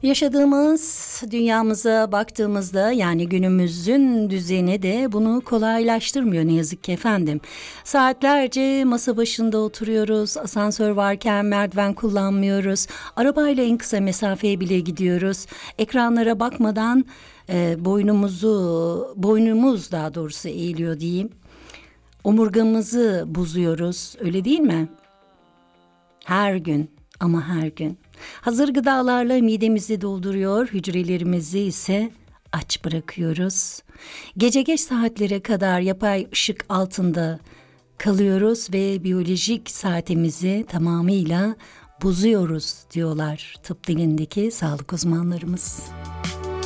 Yaşadığımız dünyamıza baktığımızda yani günümüzün düzeni de bunu kolaylaştırmıyor ne yazık ki efendim. Saatlerce masa başında oturuyoruz, asansör varken merdiven kullanmıyoruz, arabayla en kısa mesafeye bile gidiyoruz. Ekranlara bakmadan boynumuz daha doğrusu eğiliyor diyeyim. Omurgamızı bozuyoruz, öyle değil mi? Her gün ama her gün. Hazır gıdalarla midemizi dolduruyor, hücrelerimizi ise aç bırakıyoruz. Gece geç saatlere kadar yapay ışık altında kalıyoruz ve biyolojik saatimizi tamamıyla bozuyoruz diyorlar tıp dilindeki sağlık uzmanlarımız.